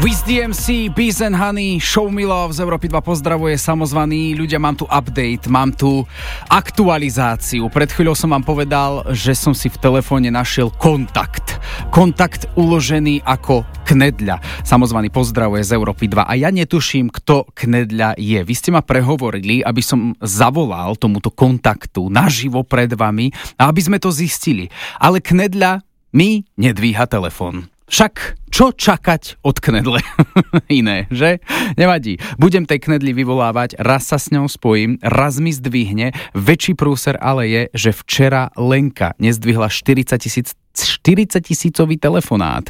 Wiz DMC, Bees and Honey, Show Me Love z Európy 2 pozdravuje samozvaný. Ľudia, mám tu update, mám tu aktualizáciu. Pred chvíľou som vám povedal, že som si v telefóne našiel kontakt. Kontakt uložený ako Knedľa. Samozvaný pozdravuje z Európy 2 a ja netuším, kto Knedľa je. Vy ste ma prehovorili, aby som zavolal tomuto kontaktu naživo pred vami a aby sme to zistili. Ale Knedľa mi nedvíha telefón. Však čo čakať od Knedle? Iné, že? Nevadí. Budem tej Knedli vyvolávať, raz sa s ňou spojím, raz mi zdvihne. Väčší prúser ale je, že včera Lenka nezdvihla 40 tisícový telefonát.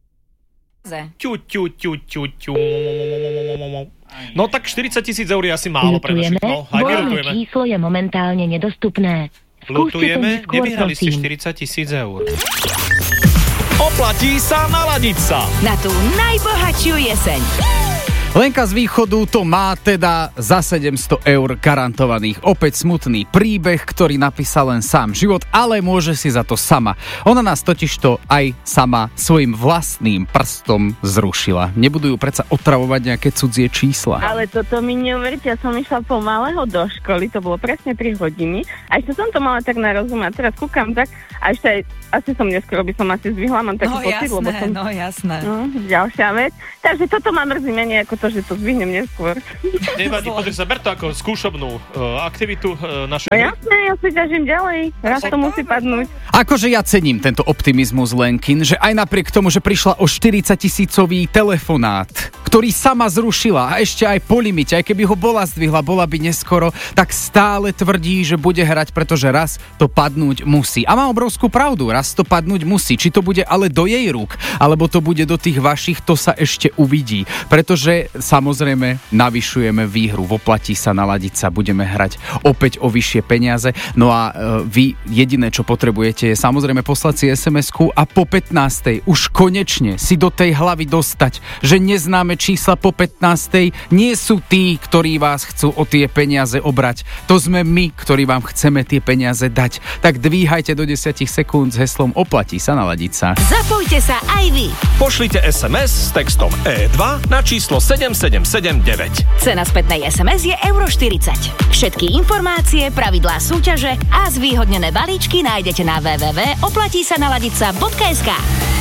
No tak 40 000 eur je asi málo pre našich. No, voľné číslo je momentálne nedostupné. Lutujeme, nevyhrali ste 40 000 eur. Oplatí sa naladiť sa na tú najbohatšiu jeseň. Lenka z východu to má teda za 700 eur garantovaných. Opäť smutný príbeh, ktorý napísal len sám život, ale môže si za to sama. Ona nás totižto aj sama svojim vlastným prstom zrušila. Nebudú ju predsa otravovať nejaké cudzie čísla. Ale toto mi neuveríte, ja som išla pomalého do školy, to bolo presne 3 hodiny. A ešte som to mala tak na rozum a teraz kúkam tak a ešte aj, asi som neskoro by som asi zdvihla, mám taký pocit, lebo som... No jasné. Ďalšia vec. Takže toto ma mrzí menej ako to, že to zvihnem neskôr. Nevadí, podri sa, ber to ako skúšobnú aktivitu našej. No jasné, ja si ťažím ďalej. Raz to musí padnúť. Akože ja cením tento optimizmus Lenkin, že aj napriek tomu, že prišla o 40 tisícový telefonát, ktorý sama zrušila a ešte aj po limite, aj keby ho bola zdvihla, bola by neskoro, tak stále tvrdí, že bude hrať, pretože raz to padnúť musí. A má obrovskú pravdu, raz to padnúť musí. Či to bude ale do jej rúk, alebo to bude do tých vašich, to sa ešte uvidí. Pretože samozrejme navyšujeme výhru, oplatí sa naladiť sa, budeme hrať opäť o vyššie peniaze. No a vy jediné, čo potrebujete, je samozrejme poslať si SMS-ku a po 15. už konečne si do tej hlavy dostať, že neznáme čísla po 15. nie sú tí, ktorí vás chcú o tie peniaze obrať. To sme my, ktorí vám chceme tie peniaze dať. Tak dvíhajte do 10 sekúnd s heslom oplatí sa naladiť sa. Zapojte sa aj vy. Pošlite SMS s textom E2 na číslo 7779. Cena spätnej SMS je €40. Všetky informácie, pravidlá súťaže a zvýhodnené balíčky nájdete na www.oplatísanaladica.sk.